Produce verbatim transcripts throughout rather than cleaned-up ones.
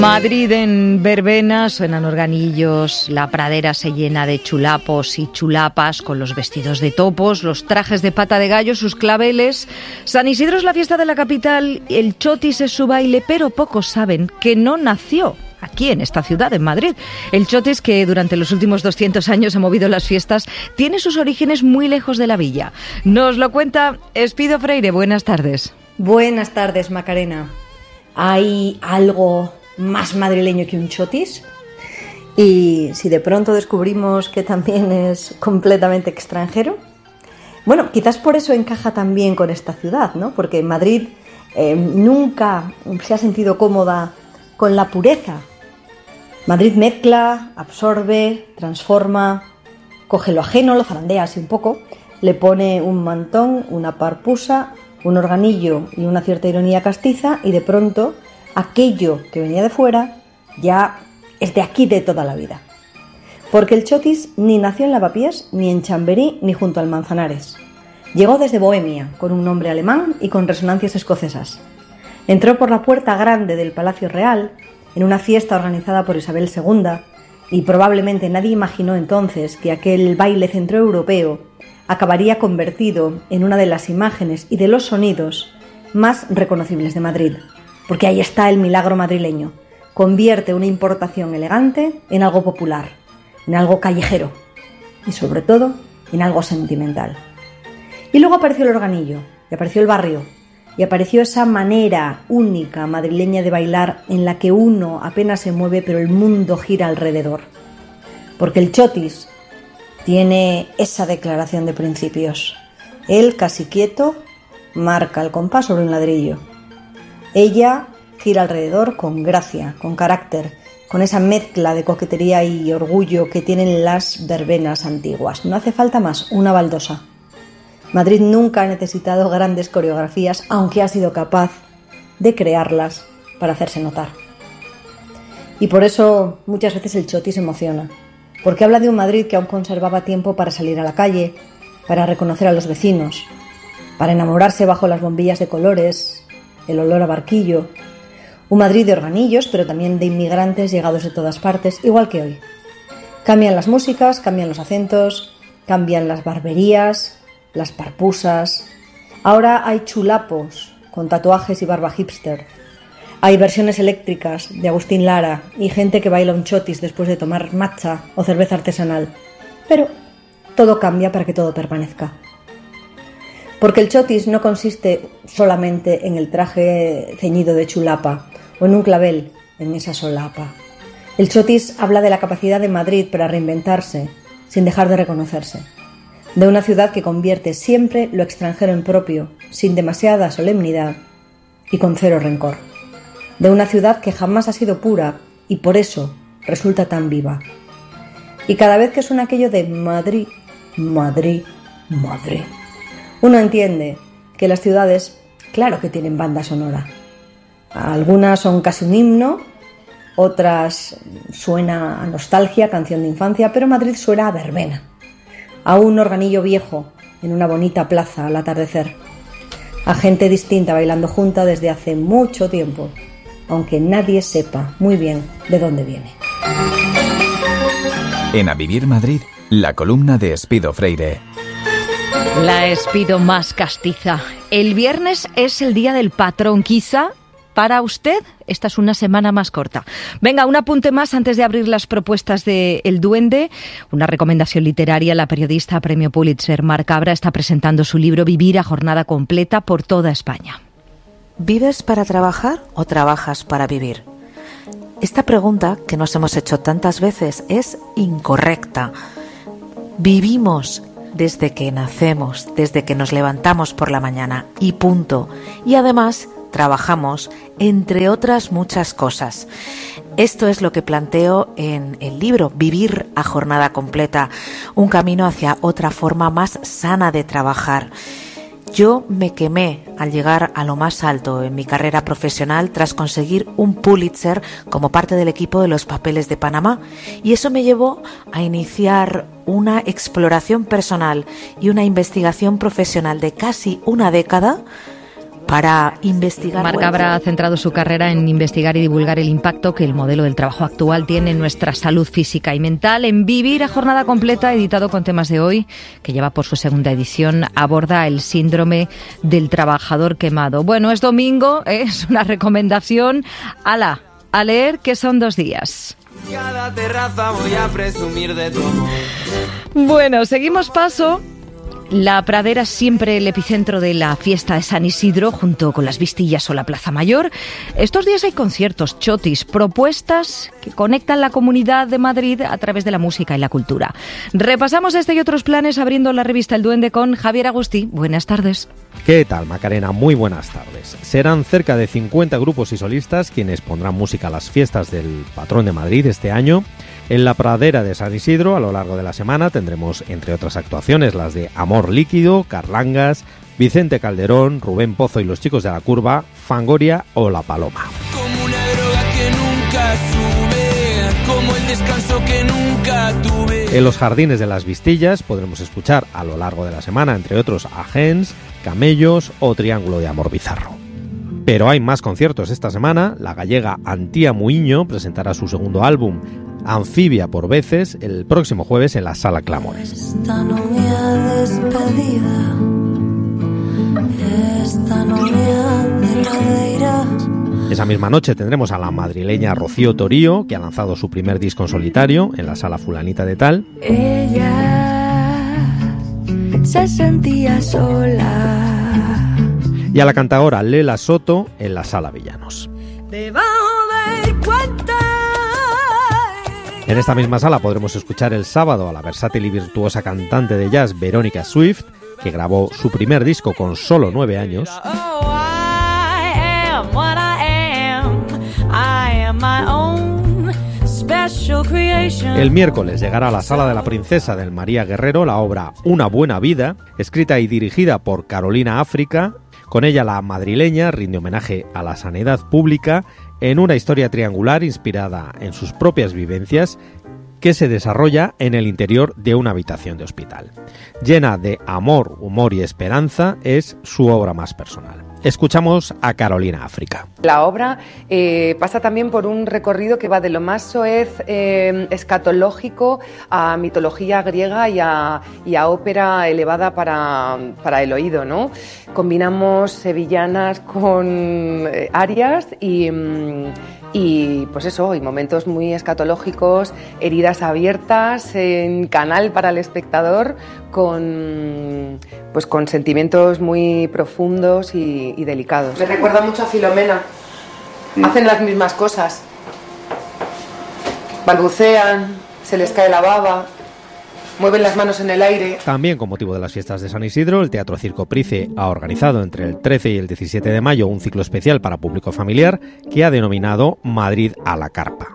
Madrid en verbena, suenan organillos, la pradera se llena de chulapos y chulapas con los vestidos de topos, los trajes de pata de gallo, sus claveles. San Isidro es la fiesta de la capital, el chotis es su baile, pero pocos saben que no nació aquí en esta ciudad, en Madrid. El chotis, que durante los últimos doscientos años ha movido las fiestas, tiene sus orígenes muy lejos de la villa. Nos lo cuenta Espido Freire. Buenas tardes. Buenas tardes, Macarena. ¿Hay algo más madrileño que un chotis? Y si de pronto descubrimos que también es completamente extranjero, bueno, quizás por eso encaja también con esta ciudad, ¿no? Porque Madrid eh, nunca se ha sentido cómoda con la pureza. Madrid mezcla, absorbe, transforma, coge lo ajeno, lo zarandea así un poco, le pone un mantón, una parpusa, un organillo y una cierta ironía castiza, y de pronto aquello que venía de fuera ya es de aquí de toda la vida. Porque el chotis ni nació en Lavapiés, ni en Chamberí, ni junto al Manzanares. Llegó desde Bohemia, con un nombre alemán y con resonancias escocesas. Entró por la puerta grande del Palacio Real, en una fiesta organizada por Isabel segunda, y probablemente nadie imaginó entonces que aquel baile centroeuropeo acabaría convertido en una de las imágenes y de los sonidos más reconocibles de Madrid. Porque ahí está el milagro madrileño. Convierte una importación elegante en algo popular, en algo callejero y sobre todo en algo sentimental. Y luego apareció el organillo, y apareció el barrio, y apareció esa manera única madrileña de bailar en la que uno apenas se mueve pero el mundo gira alrededor. Porque el chotis tiene esa declaración de principios. Él, casi quieto, marca el compás sobre un ladrillo. Ella gira alrededor con gracia, con carácter, con esa mezcla de coquetería y orgullo que tienen las verbenas antiguas. No hace falta más, una baldosa. Madrid nunca ha necesitado grandes coreografías, aunque ha sido capaz de crearlas para hacerse notar. Y por eso muchas veces el chotis emociona, porque habla de un Madrid que aún conservaba tiempo para salir a la calle, para reconocer a los vecinos, para enamorarse bajo las bombillas de colores, el olor a barquillo. Un Madrid de organillos, pero también de inmigrantes llegados de todas partes, igual que hoy. Cambian las músicas, cambian los acentos, cambian las barberías, las parpusas. Ahora hay chulapos con tatuajes y barba hipster. Hay versiones eléctricas de Agustín Lara y gente que baila un chotis después de tomar matcha o cerveza artesanal. Pero todo cambia para que todo permanezca. Porque el chotis no consiste solamente en el traje ceñido de chulapa o en un clavel en esa solapa. El chotis habla de la capacidad de Madrid para reinventarse sin dejar de reconocerse. De una ciudad que convierte siempre lo extranjero en propio, sin demasiada solemnidad y con cero rencor. De una ciudad que jamás ha sido pura y por eso resulta tan viva. Y cada vez que suena aquello de Madrid, Madrid, Madrid, uno entiende que las ciudades, claro que tienen banda sonora. Algunas son casi un himno, otras suena a nostalgia, canción de infancia, pero Madrid suena a verbena, a un organillo viejo en una bonita plaza al atardecer, a gente distinta bailando junta desde hace mucho tiempo, aunque nadie sepa muy bien de dónde viene. En A Vivir Madrid, la columna de Espido Freire. La Espido más castiza. El viernes es el día del patrón, quizá. Para usted, esta es una semana más corta. Venga, un apunte más antes de abrir las propuestas de El Duende. Una recomendación literaria. La periodista Premio Pulitzer Mar Cabra está presentando su libro Vivir a jornada completa por toda España. ¿Vives para trabajar o trabajas para vivir? Esta pregunta, que nos hemos hecho tantas veces, es incorrecta. Vivimos desde que nacemos, desde que nos levantamos por la mañana y punto. Y además trabajamos, entre otras muchas cosas. Esto es lo que planteo en el libro Vivir a jornada completa, un camino hacia otra forma más sana de trabajar. Yo me quemé al llegar a lo más alto en mi carrera profesional tras conseguir un Pulitzer como parte del equipo de Los Papeles de Panamá, y eso me llevó a iniciar una exploración personal y una investigación profesional de casi una década para investigar. Marc Abra ha centrado su carrera en investigar y divulgar el impacto que el modelo del trabajo actual tiene en nuestra salud física y mental. En Vivir a jornada completa, editado con Temas de Hoy, que lleva por su segunda edición, aborda el síndrome del trabajador quemado. Bueno, es domingo, ¿eh? Es una recomendación. ¡Hala! A leer, que son dos días. Cada terraza voy a presumir de tu amor. Bueno, seguimos paso. La Pradera es siempre el epicentro de la fiesta de San Isidro, junto con las Vistillas o la Plaza Mayor. Estos días hay conciertos, chotis, propuestas que conectan la comunidad de Madrid a través de la música y la cultura. Repasamos este y otros planes abriendo la revista El Duende con Javier Agustí. Buenas tardes. ¿Qué tal, Macarena? Muy buenas tardes. Serán cerca de cincuenta grupos y solistas quienes pondrán música a las fiestas del patrón de Madrid este año. En la Pradera de San Isidro, a lo largo de la semana, tendremos, entre otras actuaciones, las de Amor Líquido, Carlangas, Vicente Calderón, Rubén Pozo y los Chicos de la Curva, Fangoria o La Paloma. Como una droga que nunca sube, como el descanso que nunca tuve. En los Jardines de las Vistillas podremos escuchar a lo largo de la semana, entre otros, a Gens, Camellos o Triángulo de Amor Bizarro. Pero hay más conciertos esta semana. La gallega Antía Muiño presentará su segundo álbum, Anfibia por veces, el próximo jueves en la Sala Clamores. Esta novia despedida, esta novia de Madeira. Esa misma noche tendremos a la madrileña Rocío Torío, que ha lanzado su primer disco en solitario en la Sala Fulanita de Tal. Ella se sentía sola. Y a la cantadora Lela Soto en la Sala Villanos. Debajo del puente. En esta misma sala podremos escuchar el sábado a la versátil y virtuosa cantante de jazz Verónica Swift, que grabó su primer disco con solo nueve años. El miércoles llegará a la Sala de la Princesa del María Guerrero la obra Una buena vida, escrita y dirigida por Carolina África. Con ella la madrileña rinde homenaje a la sanidad pública en una historia triangular inspirada en sus propias vivencias que se desarrolla en el interior de una habitación de hospital. Llena de amor, humor y esperanza, es su obra más personal. Escuchamos a Carolina África. La obra eh, pasa también por un recorrido que va de lo más soez eh, escatológico a mitología griega y a, y a ópera elevada para, para el oído, ¿no? Combinamos sevillanas con eh, arias y... Mm, Y pues eso, y momentos muy escatológicos, heridas abiertas en canal para el espectador, con, pues con sentimientos muy profundos y, y delicados. Me recuerda mucho a Filomena. Hacen las mismas cosas. Balbucean, se les cae la baba, mueven las manos en el aire. También con motivo de las fiestas de San Isidro, el Teatro Circo Price ha organizado entre el trece y el diecisiete de mayo un ciclo especial para público familiar que ha denominado Madrid a la carpa.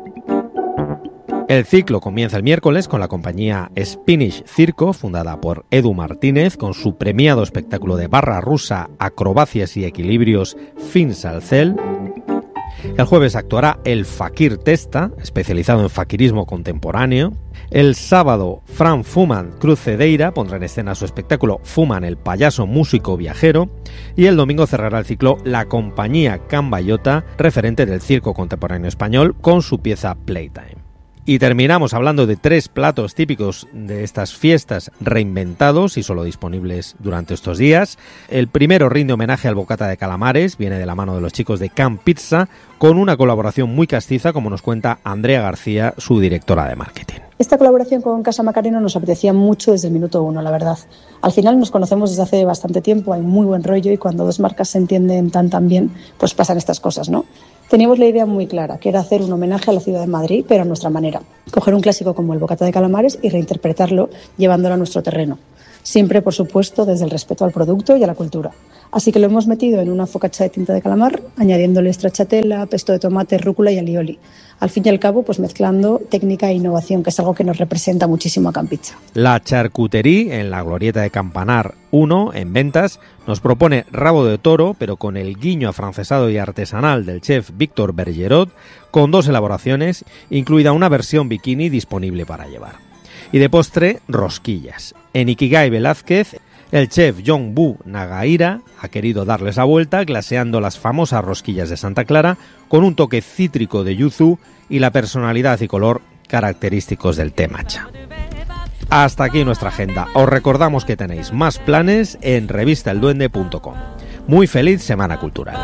El ciclo comienza el miércoles con la compañía Spanish Circo, fundada por Edu Martínez, con su premiado espectáculo de barra rusa, acrobacias y equilibrios Fin Salcel. El jueves actuará el Fakir Testa, especializado en fakirismo contemporáneo. El sábado, Fran Fuman Cruz Cedeira pondrá en escena su espectáculo Fuman, el payaso músico viajero. Y el domingo cerrará el ciclo la compañía Cambayota, referente del circo contemporáneo español, con su pieza Playtime. Y terminamos hablando de tres platos típicos de estas fiestas reinventados y solo disponibles durante estos días. El primero rinde homenaje al bocata de calamares, viene de la mano de los chicos de Camp Pizza, con una colaboración muy castiza, como nos cuenta Andrea García, su directora de marketing. Esta colaboración con Casa Macarena nos apetecía mucho desde el minuto uno, la verdad. Al final nos conocemos desde hace bastante tiempo, hay muy buen rollo y cuando dos marcas se entienden tan tan bien, pues pasan estas cosas, ¿no? Teníamos la idea muy clara, que era hacer un homenaje a la ciudad de Madrid, pero a nuestra manera. Coger un clásico como el bocata de calamares y reinterpretarlo llevándolo a nuestro terreno. Siempre, por supuesto, desde el respeto al producto y a la cultura. Así que lo hemos metido en una focaccia de tinta de calamar, añadiéndole stracciatella, pesto de tomate, rúcula y alioli. Al fin y al cabo, pues mezclando técnica e innovación, que es algo que nos representa muchísimo a Camp Pizza. La Charcuterie, en la glorieta de Campanar uno, en ventas, nos propone rabo de toro, pero con el guiño afrancesado y artesanal del chef Víctor Bergerot, con dos elaboraciones, incluida una versión bikini disponible para llevar. Y de postre, rosquillas. En Ikigai Velázquez, El chef Jong-bu Nagaira ha querido darles la vuelta glaseando las famosas rosquillas de Santa Clara con un toque cítrico de yuzu y la personalidad y color característicos del té matcha. Hasta aquí nuestra agenda. Os recordamos que tenéis más planes en revista el duende punto com. Muy feliz Semana Cultural.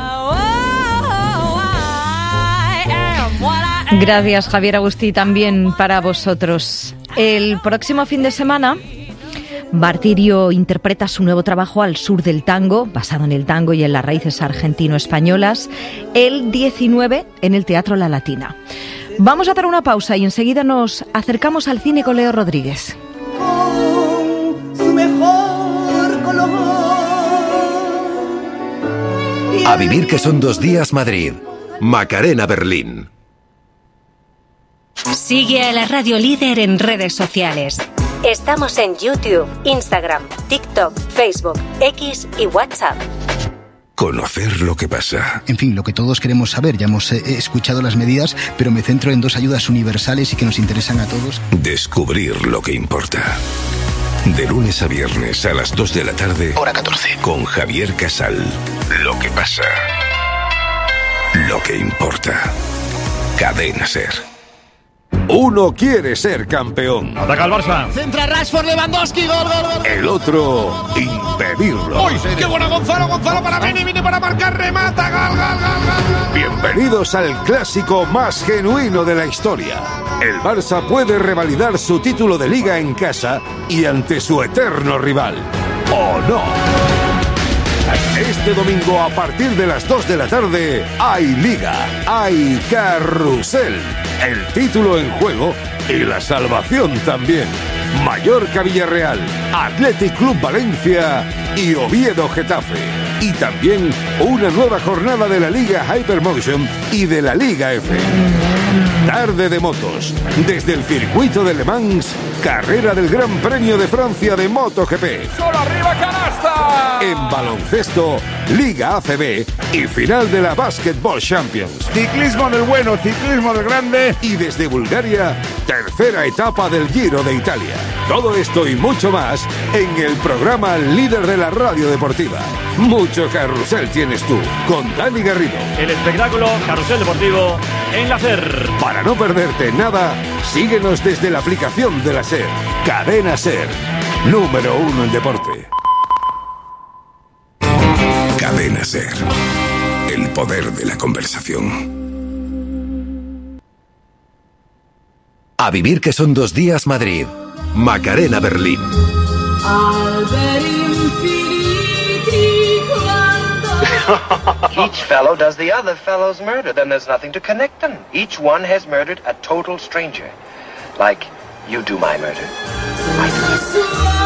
Gracias, Javier Agustí, también para vosotros. El próximo fin de semana, Martirio interpreta su nuevo trabajo Al sur del tango, basado en el tango y en las raíces argentino-españolas, el diecinueve en el Teatro La Latina. Vamos a hacer una pausa y enseguida nos acercamos al cine con Leo Rodríguez. Con su mejor color. A vivir que son dos días Madrid. Macarena Berlín. Sigue a la Radio Líder en redes sociales. Estamos en YouTube, Instagram, TikTok, Facebook, X y WhatsApp. Conocer lo que pasa. En fin, lo que todos queremos saber. Ya hemos eh, escuchado las medidas, pero me centro en dos ayudas universales y que nos interesan a todos. Descubrir lo que importa. De lunes a viernes a las dos de la tarde. Hora catorce. Con Javier Casal. Lo que pasa. Lo que importa. Cadena SER. Uno quiere ser campeón. Ataca el Barça. Centra Rashford, Lewandowski, gol, gol, gol. El otro, impedirlo. ¡Uy! ¡Qué buena Gonzalo! Gonzalo para Vini, Vini para marcar, remata, gol, gol, gol, gol. Bienvenidos al clásico más genuino de la historia. El Barça puede revalidar su título de Liga en casa y ante su eterno rival. ¿O no? Este domingo a partir de las dos de la tarde hay Liga, hay Carrusel, el título en juego y la salvación también. Mallorca Villarreal, Athletic Club Valencia y Oviedo Getafe. Y también una nueva jornada de la Liga Hypermotion y de la Liga F. Tarde de motos, desde el circuito de Le Mans, carrera del Gran Premio de Francia de MotoGP. ¡Solo arriba, canasta! En baloncesto, Liga A C B y final de la Basketball Champions. Ciclismo del bueno, ciclismo del grande. Y desde Bulgaria, tercera etapa del Giro de Italia. Todo esto y mucho más en el programa líder de la radio deportiva. Mucho carrusel tienes tú, con Dani Garrido. El espectáculo Carrusel Deportivo en la SER. Para no perderte nada, síguenos desde la aplicación de la SER. Cadena SER, número uno en deporte. Cadena SER, el poder de la conversación. A vivir que son dos días Madrid. Macarena Berlín. Each fellow does the other fellow's murder, then there's nothing to connect them. Each one has murdered a total stranger. Like, you do my murder. I do.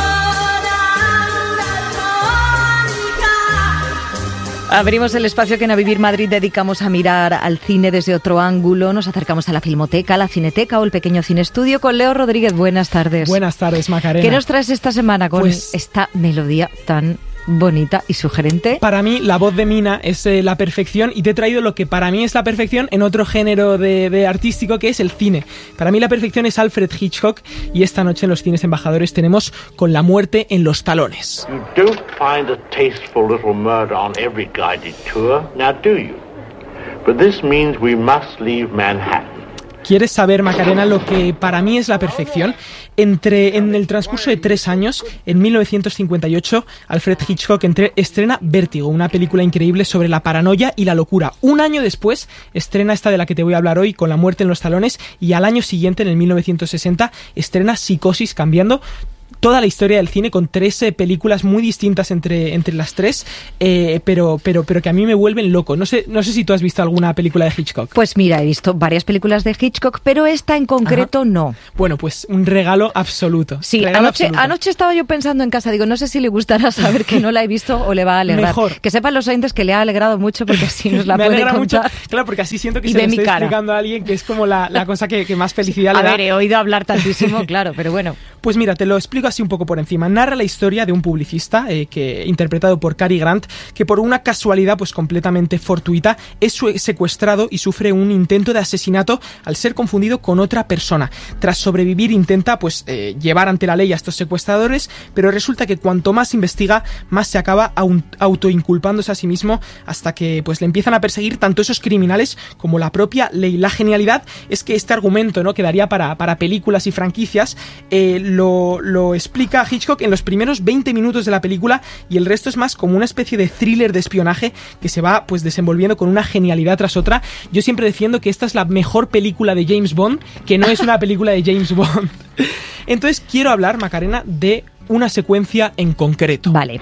Abrimos el espacio que en A Vivir Madrid dedicamos a mirar al cine desde otro ángulo. Nos acercamos a la Filmoteca, la Cineteca o el pequeño cine estudio con Leo Rodríguez. Buenas tardes. Buenas tardes, Macarena. ¿Qué nos traes esta semana con pues, esta melodía tan bonita y sugerente? Para mí, la voz de Mina es eh, la perfección, y te he traído lo que para mí es la perfección en otro género de, de artístico, que es el cine. Para mí la perfección es Alfred Hitchcock, y esta noche en los cines embajadores tenemos Con la muerte en los talones. You don't find a tasteful little murder on every guided tour, now do you? But this means we must leave Manhattan. ¿Quieres saber, Macarena, lo que para mí es la perfección? Entre, en el transcurso de tres años, en mil novecientos cincuenta y ocho, Alfred Hitchcock entre, estrena Vértigo, una película increíble sobre la paranoia y la locura. Un año después, estrena esta de la que te voy a hablar hoy, Con la muerte en los talones, y al año siguiente, en el mil novecientos sesenta, estrena Psicosis, cambiando toda la historia del cine, con tres eh, películas muy distintas entre, entre las tres, eh, pero, pero, pero que a mí me vuelven loco. No sé, no sé si tú has visto alguna película de Hitchcock. Pues mira, he visto varias películas de Hitchcock, pero esta en concreto Ajá. no. Bueno, pues un regalo absoluto. Sí, regalo anoche, absoluto. anoche estaba yo pensando en casa, digo, no sé si le gustará saber que no la he visto o le va a alegrar. Mejor. Que sepan los oyentes que le ha alegrado mucho, porque así nos la me puede alegra contar. Mucho, claro, porque así siento que y se lo estoy cara. explicando a alguien, que es como la, la cosa que, que más felicidad a le da. A ver, he oído hablar tantísimo, claro, pero bueno. Pues mira, te lo explico así así un poco por encima. Narra la historia de un publicista eh, que interpretado por Cary Grant, que por una casualidad pues completamente fortuita es secuestrado y sufre un intento de asesinato al ser confundido con otra persona. Tras sobrevivir intenta pues eh, llevar ante la ley a estos secuestradores, pero resulta que cuanto más investiga, más se acaba autoinculpándose a sí mismo, hasta que pues le empiezan a perseguir tanto esos criminales como la propia ley. La genialidad es que este argumento, ¿no?, quedaría para, para películas y franquicias, eh, lo, lo explica Hitchcock en los primeros veinte minutos de la película, y el resto es más como una especie de thriller de espionaje que se va pues desenvolviendo con una genialidad tras otra. Yo siempre defiendo que esta es la mejor película de James Bond, que no es una película de James Bond. Entonces quiero hablar, Macarena, de una secuencia en concreto. Vale.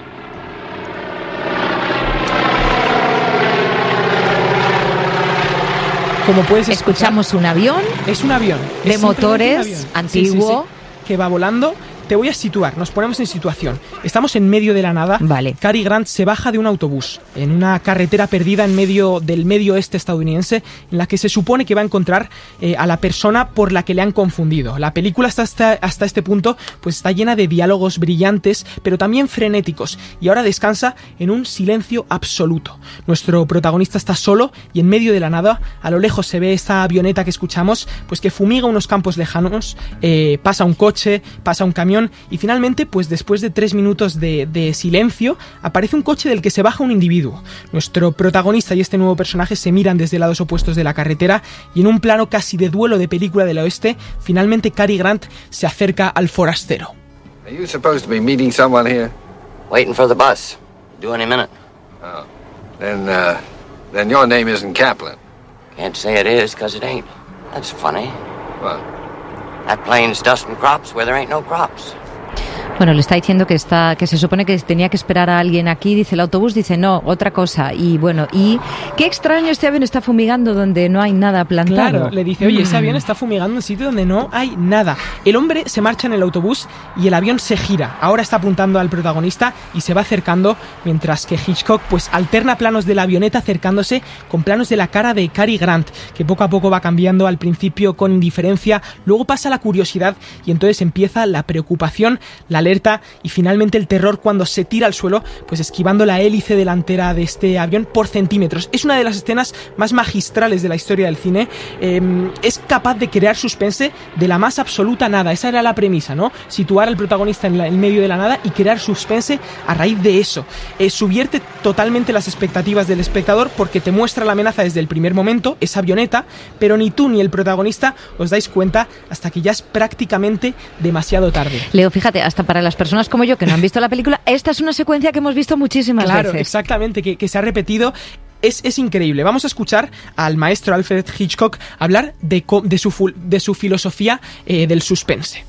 Como puedes escuchar, escuchamos un avión. Es un avión. De es motores, un avión. antiguo. Sí, sí, sí, que va volando. Te voy a situar, nos ponemos en situación. Estamos en medio de la nada. Vale. Cary Grant se baja de un autobús en una carretera perdida en medio del medio oeste estadounidense, en la que se supone que va a encontrar eh, a la persona por la que le han confundido. La película hasta, hasta, hasta este punto pues está llena de diálogos brillantes, pero también frenéticos, y ahora descansa en un silencio absoluto. Nuestro protagonista está solo y en medio de la nada. A lo lejos se ve esta avioneta que escuchamos, pues que fumiga unos campos lejanos, eh, pasa un coche, pasa un camión, y finalmente, pues después de tres minutos de, de silencio, aparece un coche del que se baja un individuo. Nuestro protagonista y este nuevo personaje se miran desde lados opuestos de la carretera, y en un plano casi de duelo de película del oeste, finalmente Cary Grant se acerca al forastero. Are you supposed to be meeting someone here? Waiting for the bus. Due any minute. Oh. Then, uh, then your name isn't Kaplan. Can't say it is, 'cause it ain't. That's funny. What? That plane's dusting crops where there ain't no crops. Bueno, le está diciendo que está, que se supone que tenía que esperar a alguien aquí. Dice el autobús, dice no, otra cosa. Y bueno, y qué extraño, este avión está fumigando donde no hay nada plantado. Claro, le dice, oye, ese avión está fumigando en un sitio donde no hay nada. El hombre se marcha en el autobús y el avión se gira. Ahora está apuntando al protagonista y se va acercando, mientras que Hitchcock pues alterna planos de la avioneta acercándose con planos de la cara de Cary Grant, que poco a poco va cambiando, al principio con indiferencia, luego pasa la curiosidad y entonces empieza la preocupación, la alerta y finalmente el terror cuando se tira al suelo, pues esquivando la hélice delantera de este avión por centímetros. Es una de las escenas más magistrales de la historia del cine. Eh, es capaz de crear suspense de la más absoluta nada. Esa era la premisa, ¿no? Situar al protagonista en, la, en medio de la nada y crear suspense a raíz de eso. Eh, subvierte totalmente las expectativas del espectador porque te muestra la amenaza desde el primer momento, esa avioneta, pero ni tú ni el protagonista os dais cuenta hasta que ya es prácticamente demasiado tarde. Leo, fíjate, hasta para las personas como yo que no han visto la película, esta es una secuencia que hemos visto muchísimas claro, veces. Exactamente, que, que se ha repetido. Es, es increíble. Vamos a escuchar al maestro Alfred Hitchcock hablar de, de, su, de su filosofía eh, del suspense.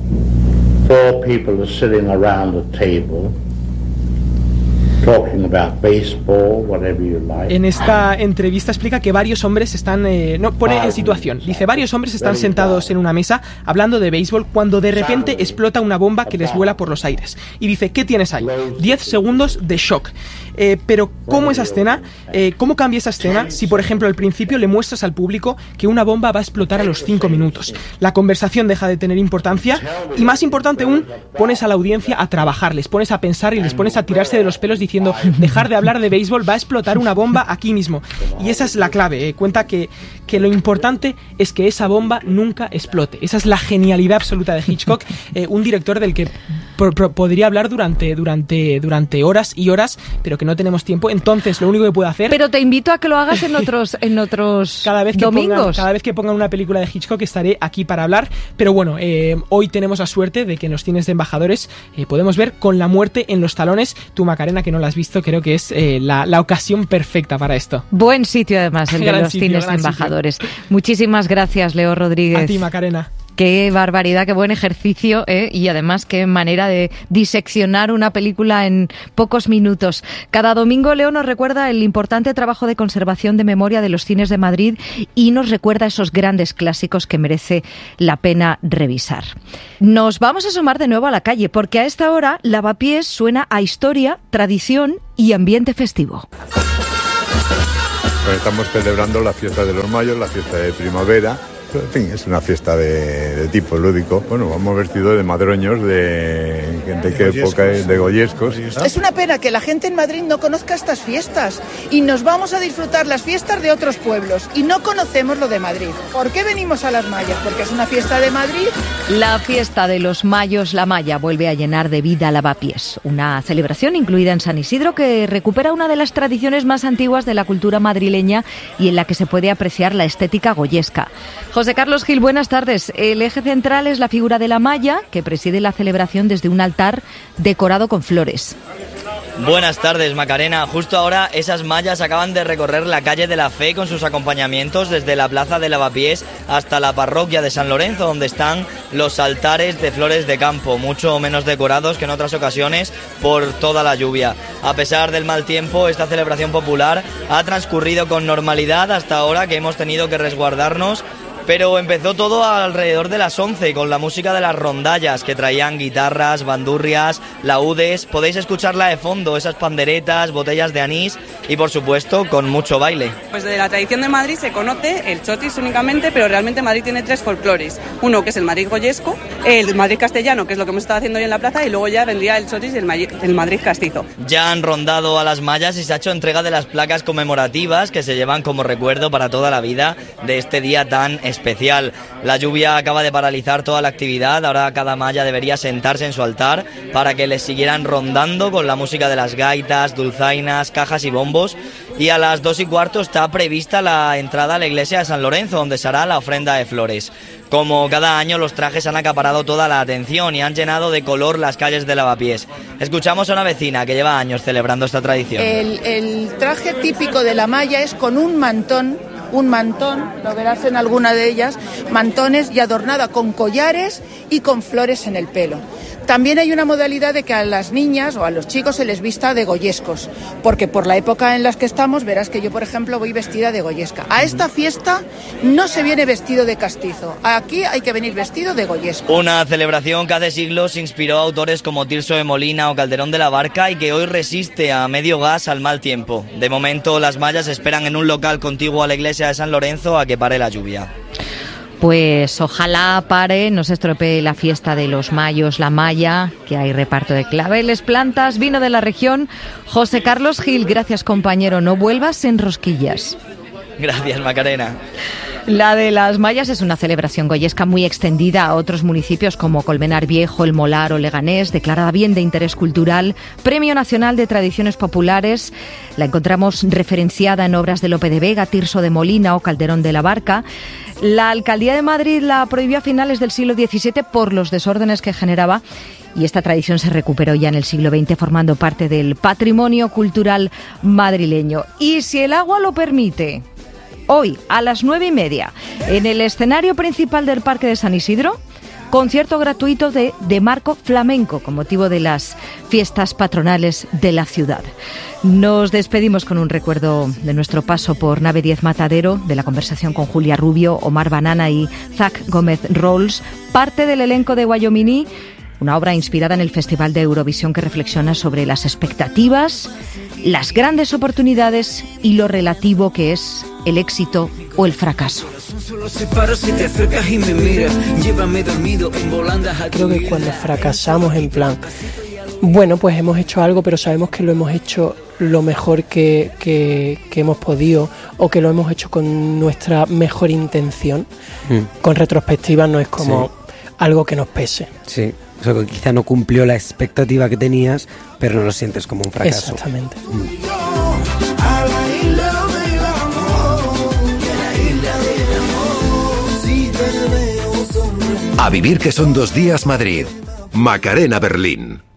Four people are sitting around a table. Talking about baseball, whatever you like. En esta entrevista explica que varios hombres están... Eh, no, pone en situación. Dice, varios hombres están sentados en una mesa hablando de béisbol cuando de repente explota una bomba que les vuela por los aires. Y dice, ¿qué tienes ahí? Diez segundos de shock. Eh, pero, ¿cómo esa escena? Eh, ¿Cómo cambia esa escena si, por ejemplo, al principio le muestras al público que una bomba va a explotar a los cinco minutos? La conversación deja de tener importancia y, más importante aún, pones a la audiencia a trabajar, les pones a pensar y les pones a tirarse de los pelos diciendo diciendo dejar de hablar de béisbol, va a explotar una bomba aquí mismo. Y esa es la clave, eh. cuenta que, que lo importante es que esa bomba nunca explote. Esa es la genialidad absoluta de Hitchcock, eh, un director del que por, por, podría hablar durante, durante, durante horas y horas, pero que no tenemos tiempo. Entonces lo único que puedo hacer... Pero te invito a que lo hagas en otros, en otros cada vez que domingos. Pongan, cada vez que pongan una película de Hitchcock estaré aquí para hablar. Pero bueno, eh, hoy tenemos la suerte de que en los cines de Embajadores eh, podemos ver Con la muerte en los talones. Tú, Macarena, que no la has visto, creo que es eh, la, la ocasión perfecta para esto. Buen sitio, además, el de los sitio, cines de Embajadores. Sitio. Muchísimas gracias, Leo Rodríguez. A ti, Macarena. Qué barbaridad, qué buen ejercicio, ¿eh? Y además qué manera de diseccionar una película en pocos minutos. Cada domingo Leo nos recuerda el importante trabajo de conservación de memoria de los cines de Madrid y nos recuerda esos grandes clásicos que merece la pena revisar. Nos vamos a asomar de nuevo a la calle porque a esta hora Lavapiés suena a historia, tradición y ambiente festivo. Pues estamos celebrando la fiesta de los mayos, la fiesta de primavera. En fin, es una fiesta de, de tipo lúdico. Bueno, vamos vestidos de madroños, de, de qué época es, de goyescos. Es una pena que la gente en Madrid no conozca estas fiestas y nos vamos a disfrutar las fiestas de otros pueblos y no conocemos lo de Madrid. ¿Por qué venimos a las Mayas? Porque es una fiesta de Madrid. La fiesta de los Mayos, la Maya, vuelve a llenar de vida Lavapiés, una celebración incluida en San Isidro que recupera una de las tradiciones más antiguas de la cultura madrileña y en la que se puede apreciar la estética goyesca. José Carlos Gil, buenas tardes. El eje central es la figura de la Maya, que preside la celebración desde un altar decorado con flores. Buenas tardes, Macarena. Justo ahora esas mallas acaban de recorrer la calle de la Fe con sus acompañamientos desde la plaza de Lavapiés hasta la parroquia de San Lorenzo, donde están los altares de flores de campo, mucho menos decorados que en otras ocasiones por toda la lluvia. A pesar del mal tiempo, esta celebración popular ha transcurrido con normalidad hasta ahora, que hemos tenido que resguardarnos. Pero empezó todo alrededor de las once con la música de las rondallas que traían guitarras, bandurrias, laúdes. Podéis escucharla de fondo, esas panderetas, botellas de anís y por supuesto con mucho baile. Pues de la tradición de Madrid se conoce el chotis únicamente, pero realmente Madrid tiene tres folclores. Uno que es el Madrid goyesco, el Madrid castellano, que es lo que hemos estado haciendo hoy en la plaza, y luego ya vendría el chotis y el, Madrid, el Madrid castizo. Ya han rondado a las mallas y se ha hecho entrega de las placas conmemorativas que se llevan como recuerdo para toda la vida de este día tan especial. La lluvia acaba de paralizar toda la actividad, ahora cada malla debería sentarse en su altar para que les siguieran rondando con la música de las gaitas, dulzainas, cajas y bombos, y a las dos y cuarto está prevista la entrada a la iglesia de San Lorenzo, donde se hará la ofrenda de flores. Como cada año, los trajes han acaparado toda la atención y han llenado de color las calles de Lavapiés. Escuchamos a una vecina que lleva años celebrando esta tradición. El, el traje típico de la malla es con un mantón, un mantón, lo verás en alguna de ellas, mantones y adornada con collares y con flores en el pelo. También hay una modalidad de que a las niñas o a los chicos se les vista de goyescos, porque por la época en la que estamos verás que yo, por ejemplo, voy vestida de goyesca. A esta fiesta no se viene vestido de castizo, aquí hay que venir vestido de goyesco. Una celebración que hace siglos inspiró a autores como Tirso de Molina o Calderón de la Barca y que hoy resiste a medio gas al mal tiempo. De momento, las mallas esperan en un local contiguo a la iglesia de San Lorenzo a que pare la lluvia. Pues ojalá pare, no se estropee la fiesta de los mayos, la maya, que hay reparto de claveles, plantas, vino de la región. José Carlos Gil, gracias compañero, no vuelvas en rosquillas. Gracias, Macarena. La de las Mayas es una celebración goyesca muy extendida a otros municipios como Colmenar Viejo, El Molar o Leganés, declarada bien de interés cultural, Premio Nacional de Tradiciones Populares. La encontramos referenciada en obras de Lope de Vega, Tirso de Molina o Calderón de la Barca. La Alcaldía de Madrid la prohibió a finales del siglo diecisiete por los desórdenes que generaba, y esta tradición se recuperó ya en el siglo veinte formando parte del patrimonio cultural madrileño. Y si el agua lo permite, hoy a las nueve y media, en el escenario principal del Parque de San Isidro, concierto gratuito de, de Marco Flamenco con motivo de las fiestas patronales de la ciudad. Nos despedimos con un recuerdo de nuestro paso por Nave diez Matadero, de la conversación con Julia Rubio, Omar Banana y Zach Gómez Rolls, parte del elenco de Guayominí, una obra inspirada en el Festival de Eurovisión que reflexiona sobre las expectativas, las grandes oportunidades y lo relativo que es el éxito o el fracaso. Creo que cuando fracasamos en plan, bueno, pues hemos hecho algo, pero sabemos que lo hemos hecho lo mejor que, que, que hemos podido, o que lo hemos hecho con nuestra mejor intención, mm. con retrospectiva no es como sí. algo que nos pese. Sí, o sea, que quizá no cumplió la expectativa que tenías, pero no lo sientes como un fracaso. Exactamente. Mm. A vivir que son dos días Madrid. Macarena Berlín.